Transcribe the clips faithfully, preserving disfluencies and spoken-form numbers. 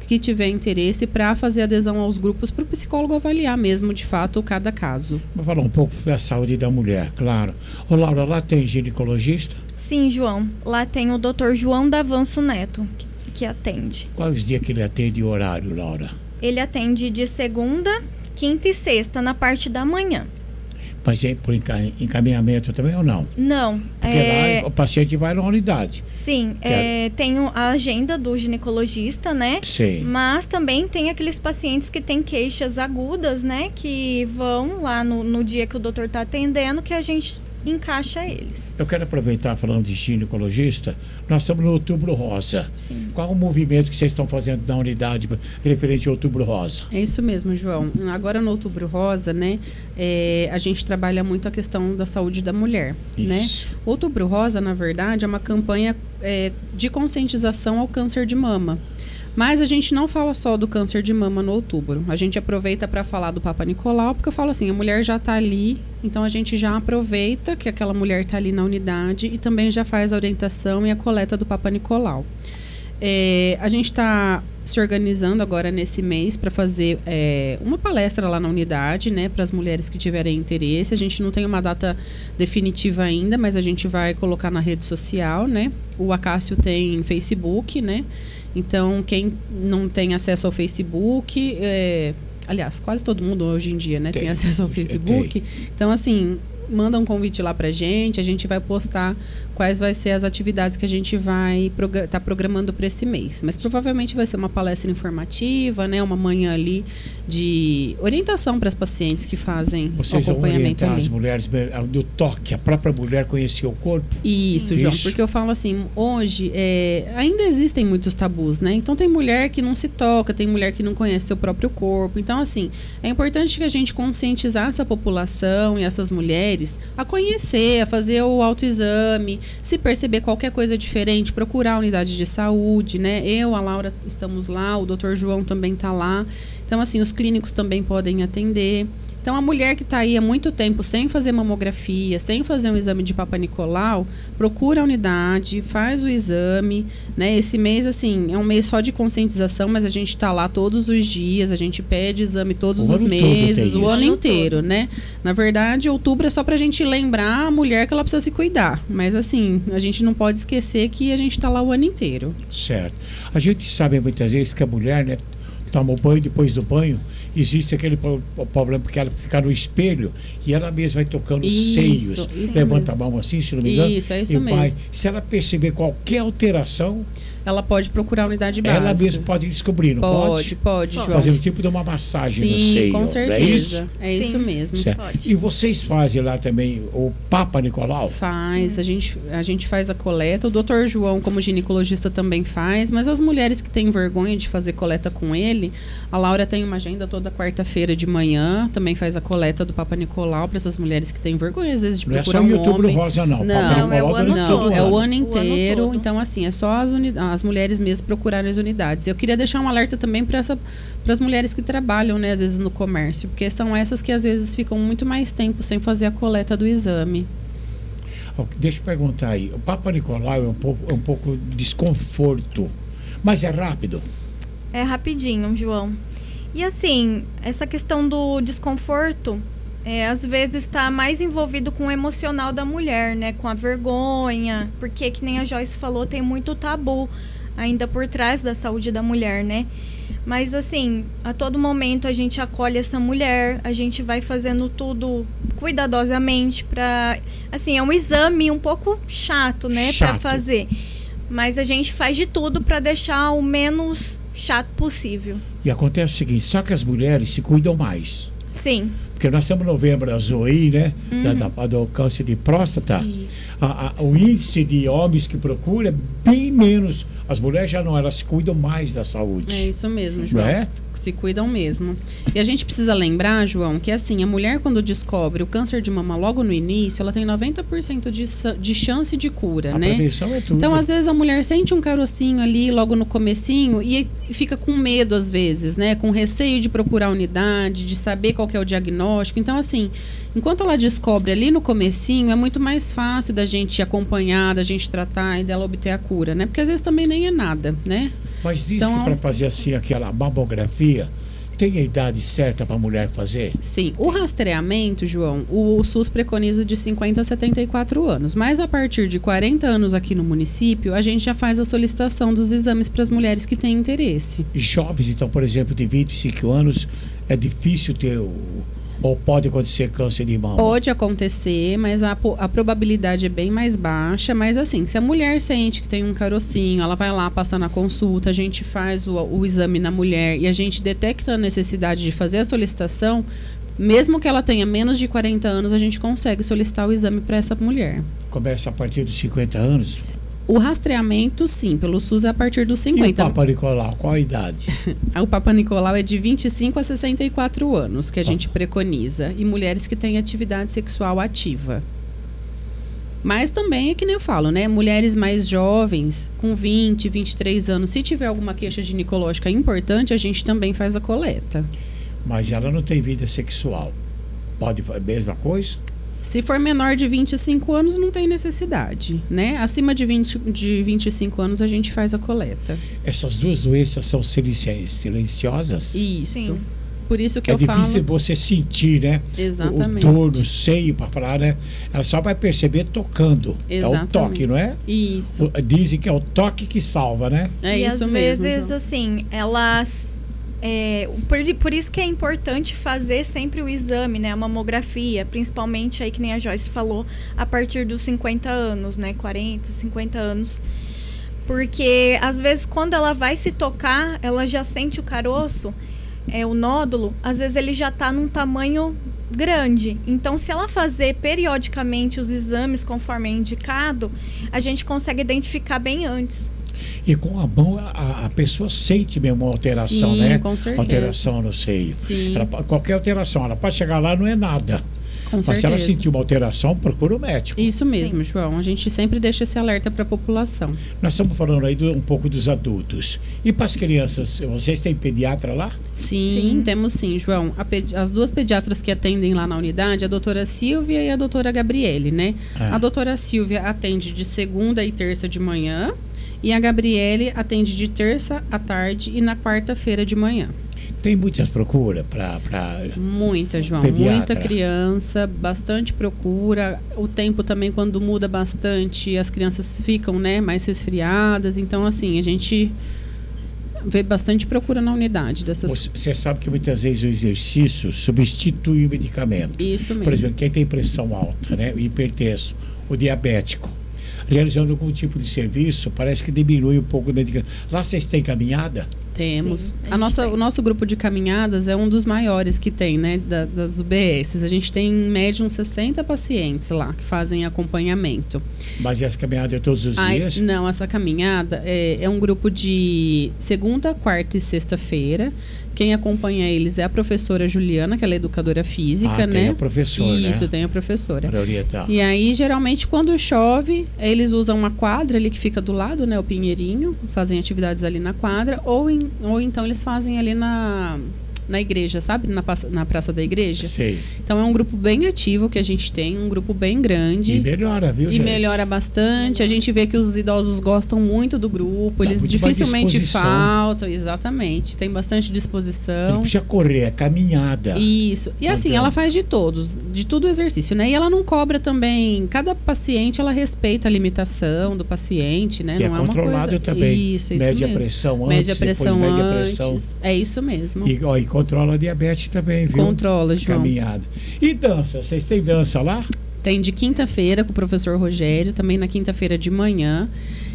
que tiver interesse para fazer adesão aos grupos para o psicólogo avaliar mesmo, de fato, cada caso. Vou falar um pouco da saúde da mulher, claro. Ô Laura, lá tem ginecologista? Sim, João. Lá tem o doutor João Davanço Neto, que, que atende. Quais os dias que ele atende e horário, Laura? Ele atende de segunda, quinta e sexta, na parte da manhã. Mas é por encaminhamento também ou não? Não. Porque é... lá o paciente vai na unidade. Sim, é, tem a agenda do ginecologista, né? Sim. Mas também tem aqueles pacientes que têm queixas agudas, né? Que vão lá no, no dia que o doutor está atendendo, que a gente encaixa eles. Eu quero aproveitar falando de ginecologista, nós estamos no Outubro Rosa. Sim. Qual o movimento que vocês estão fazendo na unidade referente ao Outubro Rosa? É isso mesmo, João. Agora no Outubro Rosa, né, é, a gente trabalha muito a questão da saúde da mulher, isso. né? O Outubro Rosa, na verdade, é uma campanha é, de conscientização ao câncer de mama. Mas a gente não fala só do câncer de mama no outubro. A gente aproveita para falar do Papa Nicolau, porque eu falo assim, a mulher já está ali, então a gente já aproveita que aquela mulher está ali na unidade e também já faz a orientação e a coleta do Papa Nicolau. É, a gente está se organizando agora nesse mês para fazer é, uma palestra lá na unidade, né, para as mulheres que tiverem interesse. A gente não tem uma data definitiva ainda, mas a gente vai colocar na rede social, né? O Acácio tem Facebook, né? Então, quem não tem acesso ao Facebook, é, aliás, quase todo mundo hoje em dia, né, tem, tem acesso ao Facebook. Tem. Então, assim, manda um convite lá pra gente, a gente vai postar quais vai ser as atividades que a gente vai estar progr- tá programando para esse mês. Mas provavelmente vai ser uma palestra informativa, né, uma manhã ali de orientação para as pacientes que fazem Vocês o acompanhamento vão ali. as mulheres do toque, a própria mulher conhecer o corpo? Isso, Sim. João, Isso. porque eu falo assim, hoje é, ainda existem muitos tabus, né? Então tem mulher que não se toca, tem mulher que não conhece seu próprio corpo. Então, assim, é importante que a gente conscientizar essa população e essas mulheres a conhecer, a fazer o autoexame, se perceber qualquer coisa diferente, procurar a unidade de saúde, né? Eu, a Laura, estamos lá, o doutor João também está lá. Então, assim, os clínicos também podem atender. Então, a mulher que está aí há muito tempo sem fazer mamografia, sem fazer um exame de Papa Nicolau, procura a unidade, faz o exame, né? Esse mês, assim, é um mês só de conscientização, mas a gente está lá todos os dias, a gente pede exame todos os meses, o ano inteiro, né? Na verdade, outubro é só para a gente lembrar a mulher que ela precisa se cuidar. Mas, assim, a gente não pode esquecer que a gente está lá o ano inteiro. Certo. A gente sabe muitas vezes que a mulher, né, toma o banho, depois do banho, existe aquele problema porque ela fica no espelho e ela mesma vai tocando os seios. Isso Levanta mesmo. A mão assim, se não me engano. Isso, é isso e mesmo. Vai. Se ela perceber qualquer alteração, ela pode procurar a unidade básica. Ela mesma pode descobrir, não pode? Pode, pode, João. Fazer um tipo de uma massagem Sim, no seio. com certeza. É isso? É isso Sim. mesmo. Pode. E vocês fazem lá também o Papa Nicolau? Faz, a gente, a gente faz a coleta. O doutor João, como ginecologista, também faz. Mas as mulheres que têm vergonha de fazer coleta com ele, a Laura tem uma agenda toda quarta-feira de manhã, também faz a coleta do Papa Nicolau para essas mulheres que têm vergonha, às vezes, de não procurar é só um Outubro homem. Rosa, não. Não, Papa não, Nicolau é o ano, não, é o ano inteiro. O ano então, assim, é só as, uni- as mulheres mesmo procurarem as unidades. Eu queria deixar um alerta também para as mulheres que trabalham, né, às vezes, no comércio, porque são essas que, às vezes, ficam muito mais tempo sem fazer a coleta do exame. Deixa eu perguntar aí. O Papa Nicolau é um pouco, é um pouco desconforto, mas é rápido? É rapidinho, João. E assim, essa questão do desconforto, é, às vezes está mais envolvido com o emocional da mulher, né? Com a vergonha, porque, que nem a Joyce falou, tem muito tabu ainda por trás da saúde da mulher, né? Mas assim, a todo momento a gente acolhe essa mulher, a gente vai fazendo tudo cuidadosamente para, assim, é um exame um pouco chato, né, para fazer. Mas a gente faz de tudo para deixar o menos chato possível. E acontece o seguinte, só que as mulheres se cuidam mais. Sim. Porque nós estamos no novembro azul aí, né? Uhum. Da, da, do câncer de próstata. A, a, o índice de homens que procuram é bem menos. As mulheres já não, elas cuidam mais da saúde. É isso mesmo, João. Não é? Se cuidam mesmo. E a gente precisa lembrar, João, que assim, a mulher quando descobre o câncer de mama logo no início, ela tem noventa por cento de, de chance de cura, a né? A prevenção é tudo. Então, às vezes, a mulher sente um carocinho ali logo no comecinho e fica com medo, às vezes, né? Com receio de procurar a unidade, de saber qual que é o diagnóstico. Então, assim, enquanto ela descobre ali no comecinho, é muito mais fácil da gente acompanhar, da gente tratar e dela obter a cura, né? Porque às vezes também nem é nada, né? Mas diz Então, que para fazer assim aquela mamografia, tem a idade certa para a mulher fazer? Sim. O rastreamento, João, o SUS preconiza de cinquenta a setenta e quatro anos. Mas a partir de quarenta anos aqui no município, a gente já faz a solicitação dos exames para as mulheres que têm interesse. Jovens, então, por exemplo, de vinte e cinco anos, é difícil ter o... Ou pode acontecer câncer de mama? Pode acontecer, mas a, a probabilidade é bem mais baixa. Mas assim, se a mulher sente que tem um carocinho, ela vai lá, passa na consulta, a gente faz o, o exame na mulher e a gente detecta a necessidade de fazer a solicitação, mesmo que ela tenha menos de quarenta anos, a gente consegue solicitar o exame para essa mulher. Começa a partir dos cinquenta anos? O rastreamento, sim, pelo SUS é a partir dos cinquenta. E o Papa Nicolau, qual a idade? O Papa Nicolau é de vinte e cinco a sessenta e quatro anos, que a gente preconiza. E mulheres que têm atividade sexual ativa. Mas também é que nem eu falo, né? Mulheres mais jovens, com vinte, vinte e três anos, se tiver alguma queixa ginecológica importante, a gente também faz a coleta. Mas ela não tem vida sexual. Pode fazer a mesma coisa? Se for menor de vinte e cinco anos, não tem necessidade, né? Acima de, vinte, de vinte e cinco anos, a gente faz a coleta. Essas duas doenças são silenciosas? Isso. Sim. Por isso que é eu falo... É difícil você sentir, né? Exatamente. O dor no seio para falar, né? Ela só vai perceber tocando. Exatamente. É o toque, não é? Isso. Dizem que é o toque que salva, né? É e isso às mesmo, vezes, João. assim, elas... É, por, por isso que é importante fazer sempre o exame, né? A mamografia, principalmente aí que nem a Joyce falou, a partir dos cinquenta anos, né? quarenta, cinquenta anos. Porque, às vezes, quando ela vai se tocar, ela já sente o caroço, é, o nódulo, às vezes ele já está num tamanho grande. Então, se ela fazer periodicamente os exames conforme é indicado, a gente consegue identificar bem antes. E com a mão, a, a pessoa sente mesmo uma alteração, Sim, né? Com certeza. Alteração no seio. Sim. Ela, qualquer alteração, ela pode chegar lá, não é nada. Com Mas certeza. se ela sentir uma alteração, procura o médico. Isso mesmo, Sim. João. A gente sempre deixa esse alerta para a população. Nós estamos falando aí do, um pouco dos adultos. E para as crianças, vocês têm pediatra lá? Sim, Sim. temos sim, João. A pedi- as duas pediatras que atendem lá na unidade, a doutora Silvia e a doutora Gabriele, né? Ah. A doutora Silvia atende de segunda e terça de manhã e a Gabriele atende de terça à tarde e na quarta-feira de manhã. Tem muitas procuras para... Muita, João. Pediatra. Muita criança, bastante procura. O tempo também, quando muda bastante, as crianças ficam, né, mais resfriadas. Então, assim, a gente vê bastante procura na unidade dessas... Você sabe que muitas vezes o exercício substitui o medicamento. Isso mesmo. Por exemplo, quem tem pressão alta, né, o hipertenso, o diabético, realizando algum tipo de serviço, parece que diminui um pouco o medicamento. Lá vocês têm caminhada? Temos. Sim, a a gente nossa, tem. o nosso grupo de caminhadas é um dos maiores que tem, né, da, das U B S. A gente tem, em média, uns sessenta pacientes lá que fazem acompanhamento. Mas essa caminhada é todos os Ai, dias? não, essa caminhada é, é um grupo de segunda, quarta e sexta-feira. Quem acompanha eles é a professora Juliana, que ela é educadora física, ah, né? tem a professora, Isso, né? tem a professora. Para orientar. E aí, geralmente, quando chove, eles usam uma quadra ali que fica do lado, né? O Pinheirinho, fazem atividades ali na quadra, ou, em, ou então eles fazem ali na, na igreja, sabe? Na, na praça da igreja. Sei. Então, é um grupo bem ativo que a gente tem, um grupo bem grande. E melhora, viu, E gente? melhora bastante. A gente vê que os idosos gostam muito do grupo. Dá Eles muito mais dificilmente disposição. faltam. Exatamente. Tem bastante Ele disposição. precisa correr, é caminhada. Isso. E assim, Andando. ela faz de todos, de tudo o exercício, né? E ela não cobra também. Cada paciente, ela respeita a limitação do paciente, né? E é não é uma controlado coisa... também. Isso, isso Mede a mesmo. pressão antes, Mede a pressão depois mede a antes. pressão. É isso mesmo. E, ó, e controla a diabetes também, viu? Controla, João. Caminhada. E dança? Vocês têm dança lá? Tem de quinta-feira com o professor Rogério, também na quinta-feira de manhã.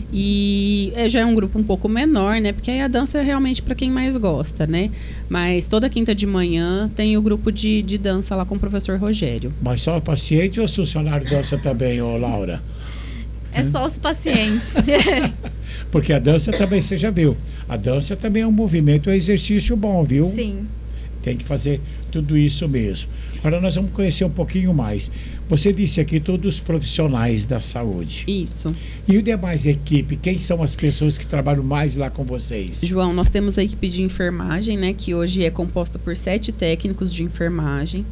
E é, já é um grupo um pouco menor, né? Porque aí a dança é realmente para quem mais gosta, né? Mas toda quinta de manhã tem o grupo de, de dança lá com o professor Rogério. Mas só o paciente ou o funcionário dança também, ô Laura? É só os pacientes. Porque a dança também, você já viu, a dança também é um movimento, é um exercício bom, viu? Sim. Tem que fazer tudo isso mesmo. Agora nós vamos conhecer um pouquinho mais. Você disse aqui todos os profissionais da saúde. Isso. E o demais equipe, quem são as pessoas que trabalham mais lá com vocês? João, nós temos a equipe de enfermagem, né? Que hoje é composta por sete técnicos de enfermagem.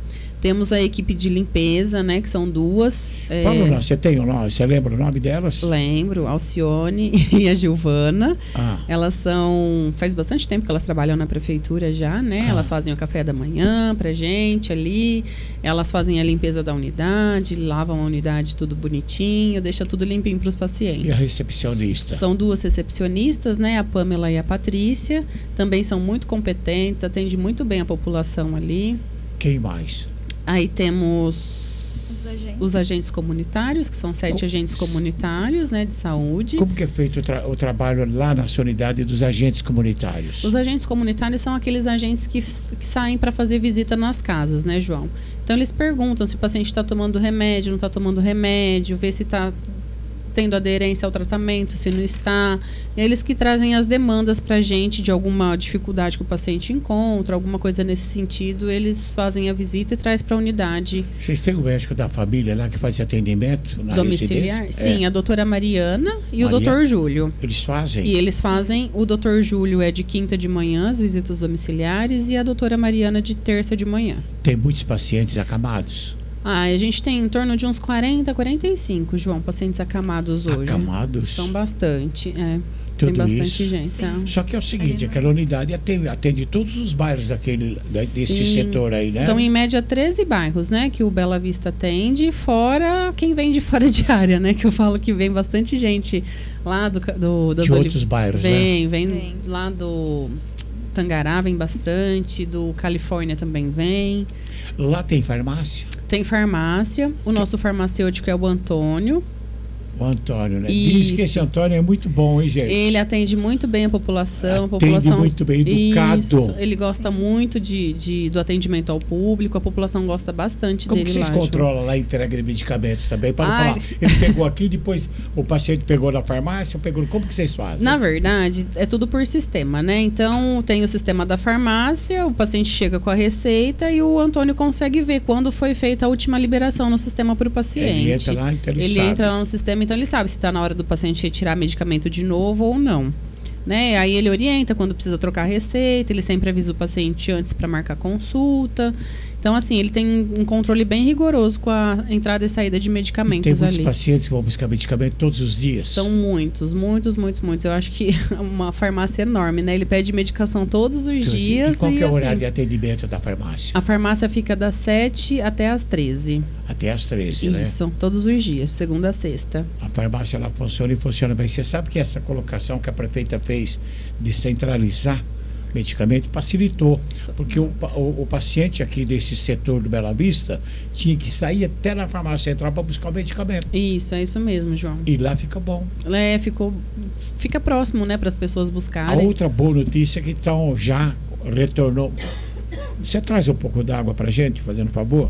Temos a equipe de limpeza, né? Que são duas. Fala é... o nome, você tem o nome? Você lembra o nome delas? Lembro, a Alcione e a Gilvana. Ah. Elas são... Faz bastante tempo que elas trabalham na prefeitura já, né? Ah. Elas fazem o café da manhã pra gente ali. Elas fazem a limpeza da unidade, lavam a unidade tudo bonitinho, deixa tudo limpinho para os pacientes. E a recepcionista? São duas recepcionistas, né? A Pamela e a Patrícia. Também são muito competentes, atendem muito bem a população ali. Quem mais? Aí temos os agentes, os agentes comunitários, que são sete como, agentes comunitários, né, de saúde. Como que é feito o, tra o trabalho lá na sua unidade dos agentes comunitários? Os agentes comunitários são aqueles agentes que, que saem para fazer visita nas casas, né, João? Então, eles perguntam se o paciente está tomando remédio, não está tomando remédio, ver se está tendo aderência ao tratamento, se não está. Eles que trazem as demandas para a gente de alguma dificuldade que o paciente encontra, alguma coisa nesse sentido, eles fazem a visita e traz para a unidade. Vocês têm o médico da família lá que faz atendimento na domiciliar? Residência? Sim, é. A doutora Mariana e Maria? O doutor Júlio. Eles fazem? E eles fazem, o doutor Júlio é de quinta de manhã, as visitas domiciliares, e a doutora Mariana de terça de manhã. Tem muitos pacientes acamados? Ah, a gente tem em torno de uns quarenta, quarenta e cinco, João, pacientes acamados hoje. Acamados? São bastante, é. Tudo tem bastante isso. gente. Tá? Só que é o seguinte, é aquela unidade atende, atende todos os bairros daquele, desse Sim, setor aí, né? São em média treze bairros, né? Que o Bela Vista atende, fora quem vem de fora de área, né? Que eu falo que vem bastante gente lá do, do das de outros bairros, vem, né? Vem, vem lá do Tangará, vem bastante, do Califórnia também vem. Lá tem farmácia? Tem farmácia. O nosso farmacêutico é o Antônio. O Antônio, né? Isso. Diz que esse Antônio é muito bom, hein, gente? Ele atende muito bem a população. Atende a população, muito bem, educado. Isso. Ele gosta muito de, de, do atendimento ao público. A população gosta bastante Como dele. Como que vocês lá, controlam lá a entrega de medicamentos também? Para Ai. falar, ele pegou aqui, depois o paciente pegou na farmácia, pegou... Como que vocês fazem? Na verdade, é tudo por sistema, né? Então, tem o sistema da farmácia, o paciente chega com a receita e o Antônio consegue ver quando foi feita a última liberação no sistema para o paciente. Ele entra lá, então ele, ele sabe. entra lá no sistema, então ele sabe se está na hora do paciente retirar medicamento de novo ou não. Né? Aí ele orienta quando precisa trocar a receita, ele sempre avisa o paciente antes para marcar consulta. Então, assim, ele tem um controle bem rigoroso com a entrada e saída de medicamentos ali. Tem muitos ali. pacientes que vão buscar medicamento todos os dias? São muitos, muitos, muitos, muitos. Eu acho que é uma farmácia enorme, né? Ele pede medicação todos os Tudo dias. E qual que é o assim, horário de atendimento da farmácia? A farmácia fica das sete até as treze. Até as treze, Isso, né? Isso, todos os dias, segunda a sexta. A farmácia, ela funciona e funciona bem. Você sabe que essa colocação que a prefeita fez de centralizar medicamento facilitou, porque o, o, o paciente aqui desse setor do Bela Vista tinha que sair até na farmácia central para buscar o medicamento. Isso, é isso mesmo, João. E lá fica bom. É, ficou, fica próximo, né, para as pessoas buscarem. A outra boa notícia é que então já retornou. Você traz um pouco d'água para a gente, fazendo favor?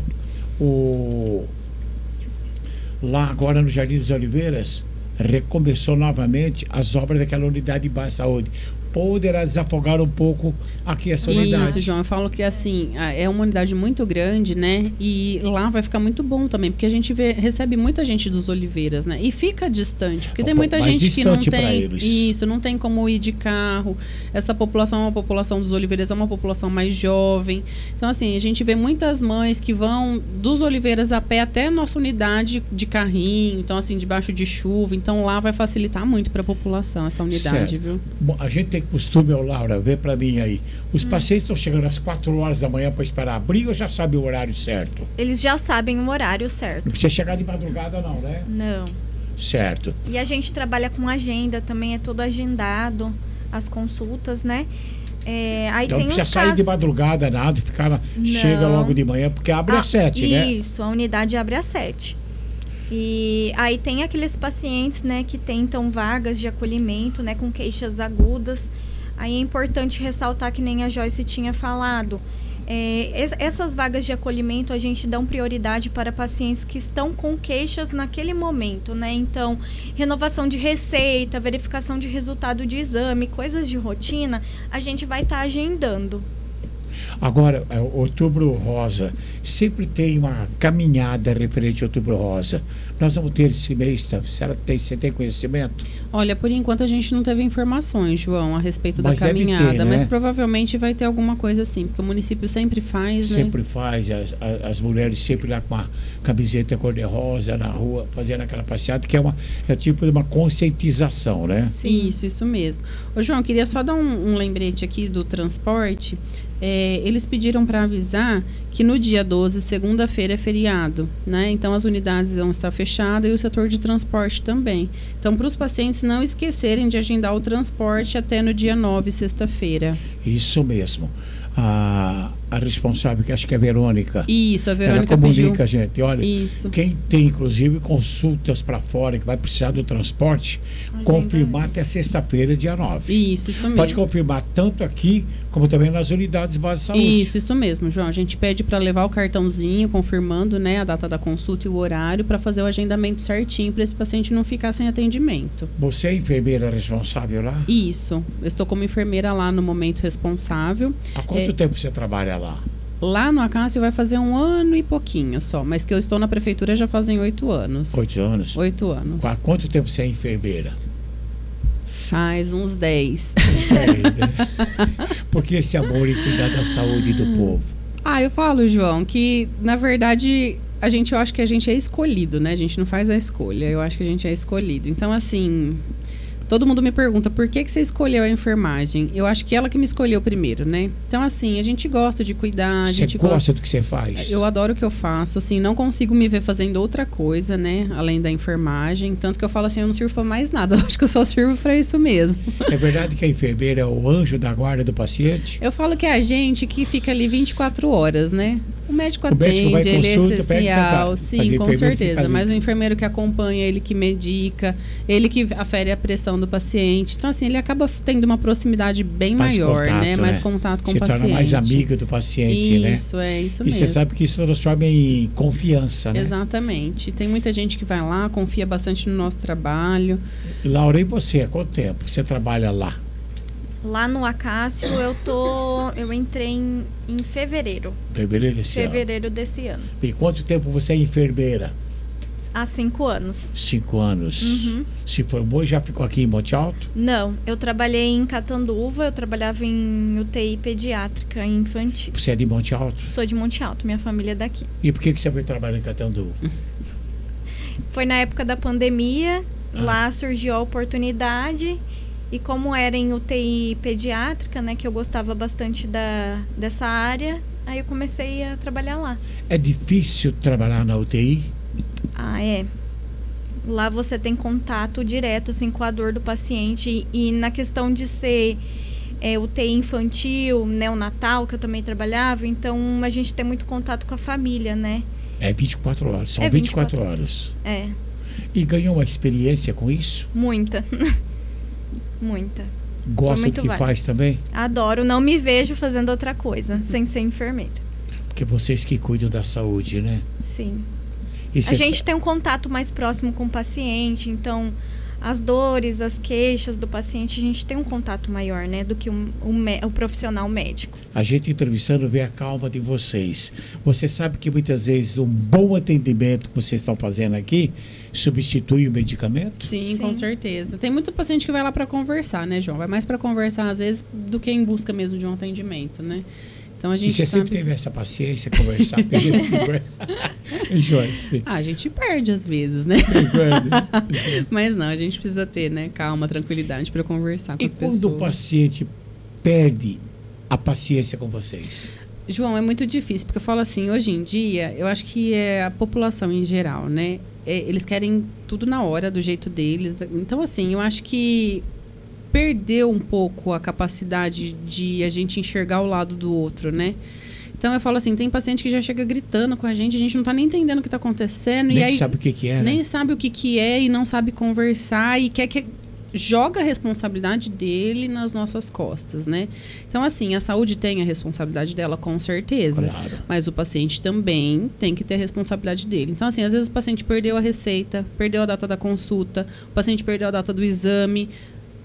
O... Lá agora no Jardim das Oliveiras recomeçou novamente as obras daquela unidade de baixa saúde. Poderá desafogar um pouco aqui essa unidade. Isso, João, eu falo que assim, é uma unidade muito grande, né? E lá vai ficar muito bom também, porque a gente vê, recebe muita gente dos Oliveiras, né? E fica distante, porque tem muita gente que não tem isso, não tem como ir de carro. Essa população é uma população dos Oliveiras, é uma população mais jovem. Então, assim, a gente vê muitas mães que vão dos Oliveiras a pé até a nossa unidade de carrinho, então assim, debaixo de chuva. Então lá vai facilitar muito para a população essa unidade, certo. Viu? Bom, a gente tem costume, ô Laura, vê para mim aí. Os hum. pacientes estão chegando às quatro horas da manhã para esperar abrir ou já sabem o horário certo? Eles já sabem o horário certo. Não precisa chegar de madrugada não, né? Não. Certo. E a gente trabalha com agenda, também é todo agendado, as consultas, né? É, aí então tem não precisa os sair casos... de madrugada, nada, ficar na... chega logo de manhã, porque abre ah, às sete, né? Isso, a unidade abre às sete. E aí tem aqueles pacientes, né, que tentam vagas de acolhimento, né, com queixas agudas. Aí é importante ressaltar que nem a Joyce tinha falado. É, essas vagas de acolhimento a gente dá prioridade para pacientes que estão com queixas naquele momento, né? Então, renovação de receita, verificação de resultado de exame, coisas de rotina, a gente vai estar tá agendando. Agora, o Outubro Rosa, sempre tem uma caminhada referente ao Outubro Rosa. Nós vamos ter esse mês, tá? Você tem, você tem conhecimento? Olha, por enquanto a gente não teve informações, João, a respeito mas da caminhada, ter, né? Mas provavelmente vai ter alguma coisa assim, porque o município sempre faz, sempre né? Sempre faz, as, as mulheres sempre lá com uma camiseta cor-de-rosa na rua, fazendo aquela passeada, que é, uma, é tipo de uma conscientização, né? Sim. Isso, isso mesmo. Ô, João, eu queria só dar um, um lembrete aqui do transporte. É, eles pediram para avisar que no dia doze, segunda-feira, é feriado, né? Então as unidades vão estar fechadas e o setor de transporte também. Então, para os pacientes não esquecerem de agendar o transporte até no dia nove, sexta-feira. Isso mesmo. A, a responsável, que acho que é a Verônica. Isso, a Verônica ela comunica pediu. a gente, olha, isso. Quem tem inclusive consultas para fora, que vai precisar do transporte, Ai, confirmar até sexta-feira, dia nove. Isso, isso mesmo. Pode confirmar tanto aqui, como também nas unidades básicas de saúde. Isso, isso mesmo, João. A gente pede para levar o cartãozinho, confirmando, né, a data da consulta e o horário, para fazer o agendamento certinho, para esse paciente não ficar sem atendimento. Você é a enfermeira responsável lá? Isso. Eu estou como enfermeira lá no momento responsável. Há quanto é... tempo você trabalha lá? Lá no Acácio vai fazer um ano e pouquinho só, mas que eu estou na prefeitura já fazem oito anos. Oito anos? Oito anos. Há quanto tempo você é enfermeira? Faz uns dez. dez, né? Por que esse amor em cuidar da saúde do povo? Ah, eu falo, João, que na verdade a gente, eu acho que a gente é escolhido, né? A gente não faz a escolha, eu acho que a gente é escolhido. Então, assim, todo mundo me pergunta, por que que você escolheu a enfermagem? Eu acho que ela que me escolheu primeiro, né? Então, assim, a gente gosta de cuidar. Você a gente gosta, gosta do que você faz? Eu adoro o que eu faço, assim, não consigo me ver fazendo outra coisa, né? Além da enfermagem. Tanto que eu falo assim, eu não sirvo pra mais nada. Eu acho que eu só sirvo pra isso mesmo. É verdade que a enfermeira é o anjo da guarda do paciente? Eu falo que é a gente que fica ali vinte e quatro horas, né? O médico o atende, médico ele consulta, é essencial, sim, com certeza. Mas o enfermeiro que acompanha, ele que medica, ele que afere a pressão do paciente. Então, assim, ele acaba tendo uma proximidade bem mais maior, contato, né? Mais né? contato com Você o paciente. Se torna mais amiga do paciente, isso, né? Isso, é isso e mesmo. E você sabe que isso transforma em confiança, né? Exatamente. Tem muita gente que vai lá, confia bastante no nosso trabalho. Laura, e você? Há quanto tempo você trabalha lá? Lá no Acácio eu tô. Eu entrei em, em fevereiro. Fevereiro desse fevereiro ano. desse ano. E quanto tempo você é enfermeira? Há cinco anos. Cinco anos. Uhum. Se formou e já ficou aqui em Monte Alto? Não, eu trabalhei em Catanduva, eu trabalhava em U T I pediátrica e infantil. Você é de Monte Alto? Sou de Monte Alto, minha família é daqui. E por que que você foi trabalhar em Catanduva? Foi na época da pandemia, ah. Lá surgiu a oportunidade. E como era em U T I pediátrica, né, que eu gostava bastante da, dessa área, aí eu comecei a trabalhar lá. É difícil trabalhar na U T I? Ah, é. Lá você tem contato direto, assim, com a dor do paciente. E, e na questão de ser é, U T I infantil, neonatal, que eu também trabalhava, então a gente tem muito contato com a família, né? É vinte e quatro horas, são é vinte e quatro horas. É. E ganhou uma experiência com isso? Muita. Muita. Gosta do que válido. Faz também? Adoro, não me vejo fazendo outra coisa, sem ser enfermeira. Porque vocês que cuidam da saúde, né? Sim. E a gente tem um contato mais próximo com o paciente, então as dores, as queixas do paciente, a gente tem um contato maior, né, do que o, o, o profissional médico. A gente entrevistando vê a calma de vocês. Você sabe que muitas vezes um bom atendimento que vocês estão fazendo aqui substitui o medicamento? Sim, Sim. com certeza. Tem muito paciente que vai lá para conversar, né, João? Vai mais para conversar às vezes do que em busca mesmo de um atendimento, né? Então a gente e você sabe... sempre teve essa paciência, conversar com esse... Joyce. Ah, a gente perde às vezes, né? Mas não, a gente precisa ter, né, calma, tranquilidade para conversar com e as pessoas. E quando o paciente perde a paciência com vocês? João, é muito difícil, porque eu falo assim, hoje em dia, eu acho que é a população em geral, né? É, eles querem tudo na hora, do jeito deles. Então, assim, eu acho que perdeu um pouco a capacidade de a gente enxergar o lado do outro, né? Então eu falo assim, tem paciente que já chega gritando com a gente, a gente não tá nem entendendo o que tá acontecendo. Nem e aí, sabe o que que é, Nem né? sabe o que que é e não sabe conversar e quer que... joga a responsabilidade dele nas nossas costas, né? Então, assim, a saúde tem a responsabilidade dela, com certeza. Claro. Mas o paciente também tem que ter a responsabilidade dele. Então, assim, às vezes o paciente perdeu a receita, perdeu a data da consulta, o paciente perdeu a data do exame.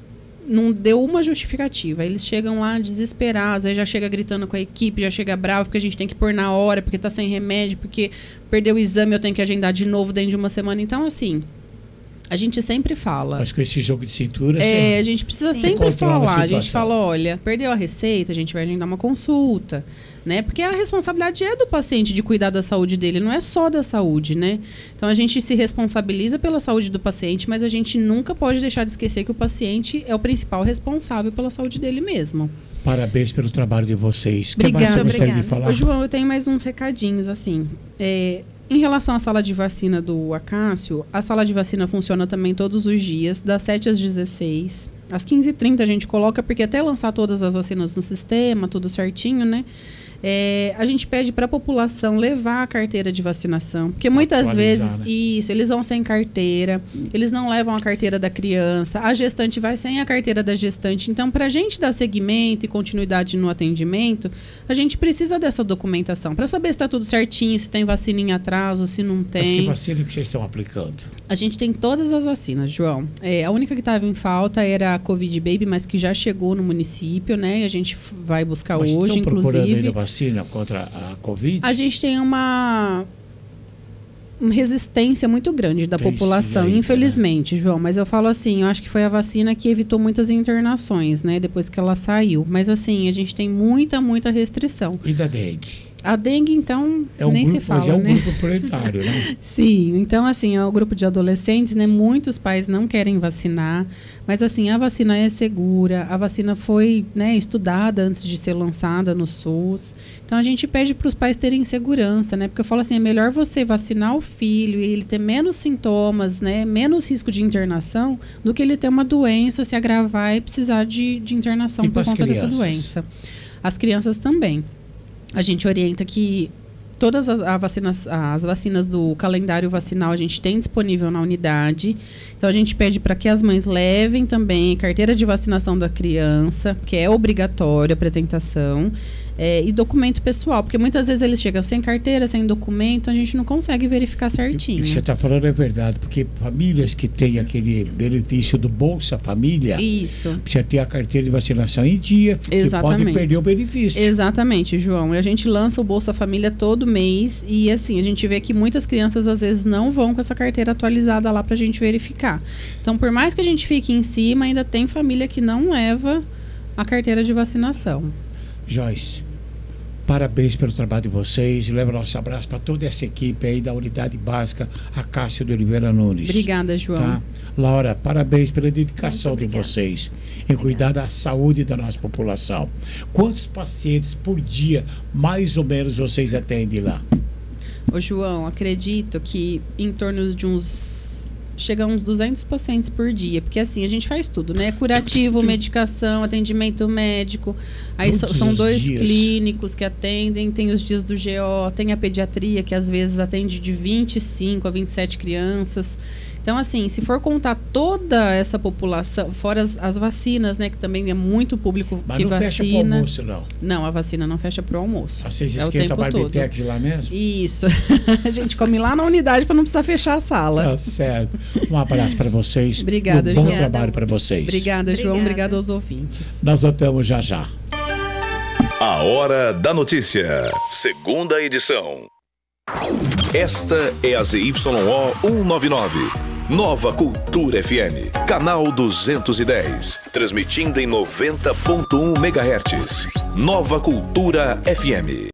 não deu uma justificativa. Eles chegam lá desesperados, aí já chega gritando com a equipe, já chega bravo porque a gente tem que pôr na hora, porque tá sem remédio, porque perdeu o exame, eu tenho que agendar de novo dentro de uma semana. Então, assim, a gente sempre fala... Mas com esse jogo de cintura... É, a gente precisa Sim. sempre falar. A, a gente fala, olha, perdeu a receita, a gente vai agendar uma consulta, né? Porque a responsabilidade é do paciente de cuidar da saúde dele, não é só da saúde, né? Então, a gente se responsabiliza pela saúde do paciente, mas a gente nunca pode deixar de esquecer que o paciente é o principal responsável pela saúde dele mesmo. Parabéns pelo trabalho de vocês. Obrigada, que mais você gostaria de falar? Ô, João, eu tenho mais uns recadinhos, assim. É... Em relação à sala de vacina do Acácio, a sala de vacina funciona também todos os dias, das sete às dezesseis. Às quinze e trinta a gente coloca, porque até lançar todas as vacinas no sistema, tudo certinho, né? É, a gente pede para a população levar a carteira de vacinação, porque muitas Atualizar, vezes, né? isso, eles vão sem carteira, eles não levam a carteira da criança, a gestante vai sem a carteira da gestante. Então, para a gente dar seguimento e continuidade no atendimento, a gente precisa dessa documentação, para saber se está tudo certinho, se tem vacina em atraso, se não tem. Mas que vacina que vocês estão aplicando? A gente tem todas as vacinas, João. É, a única que estava em falta era a Covid Baby, mas que já chegou no município, né? E a gente vai buscar mas hoje, estão procurando inclusive. Ainda vacina contra a Covid? A gente tem uma, uma resistência muito grande da tem população, aí, infelizmente, né? João. Mas eu falo assim, eu acho que foi a vacina que evitou muitas internações, né? Depois que ela saiu. Mas assim, a gente tem muita, muita restrição. E da dengue? A dengue, então, é um nem grupo, se fala, mas é um né? grupo prioritário, né? Sim, então, assim, é o grupo de adolescentes, né? Muitos pais não querem vacinar, mas, assim, a vacina é segura, a vacina foi, né, estudada antes de ser lançada no SUS. Então, a gente pede para os pais terem segurança, né? Porque eu falo assim, é melhor você vacinar o filho e ele ter menos sintomas, né? Menos risco de internação, do que ele ter uma doença, se agravar e precisar de, de internação e por conta crianças? dessa doença. As crianças também. A gente orienta que todas as, a vacinas, as vacinas do calendário vacinal a gente tem disponível na unidade. Então, a gente pede para que as mães levem também carteira de vacinação da criança, que é obrigatório a apresentação, é, e documento pessoal. Porque muitas vezes eles chegam sem carteira, sem documento, a gente não consegue verificar certinho. O que você está falando é verdade, porque famílias que têm aquele benefício do Bolsa Família, isso, precisa ter a carteira de vacinação em dia, exatamente, que pode perder o benefício. Exatamente, João. E a gente lança o Bolsa Família todo mês e, assim, a gente vê que muitas crianças, às vezes, não vão com essa carteira atualizada lá para a gente verificar. Então, por mais que a gente fique em cima, ainda tem família que não leva a carteira de vacinação. Joyce, parabéns pelo trabalho de vocês. Leva nosso abraço para toda essa equipe aí da Unidade Básica Acácio de Oliveira Nunes. Obrigada, João. Tá? Laura, parabéns pela dedicação de vocês em cuidar da saúde da nossa população. Quantos pacientes por dia, mais ou menos, vocês atendem lá? Ô, João, acredito que em torno de uns... Chega a uns duzentos pacientes por dia, porque assim, a gente faz tudo, né? Curativo, medicação, atendimento médico. Aí so, são dois dias. Clínicos que atendem, tem os dias do G O, tem a pediatria, que às vezes atende de vinte e cinco a vinte e sete crianças. Então, assim, se for contar toda essa população, fora as, as vacinas, né? Que também é muito público Mas que não vacina. Fecha pro almoço, não? Não, a vacina não fecha pro almoço. Vocês é esquentam a barbitex lá mesmo? Isso. A gente come lá na unidade para não precisar fechar a sala. Tá certo. Um abraço para vocês. Obrigada, um bom João. trabalho para vocês. Obrigada, João. Obrigada. Obrigada aos ouvintes. Nós voltamos já já. A Hora da Notícia. Segunda edição. Esta é a Z Y O cento e noventa e nove. Nova Cultura F M. Canal duzentos e dez. Transmitindo em noventa ponto um megahertz. Nova Cultura F M.